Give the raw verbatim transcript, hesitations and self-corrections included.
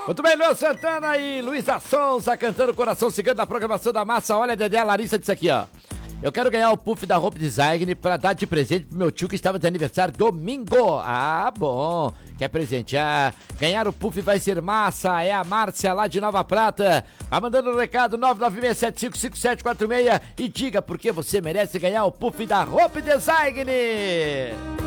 Muito bem, Luan Santana e Luísa Sonza cantando Coração Cigano na programação da Massa. Olha, Dedé, a Larissa disse aqui, ó. Eu quero ganhar o puff da Hope Design pra dar de presente pro meu tio que estava de aniversário domingo. Ah, bom. Quer presentear? Ganhar o puff vai ser massa. É a Márcia lá de Nova Prata. Vai mandando um recado nove nove seis sete cinco cinco sete quatro seis e diga por que você merece ganhar o puff da Hope Design.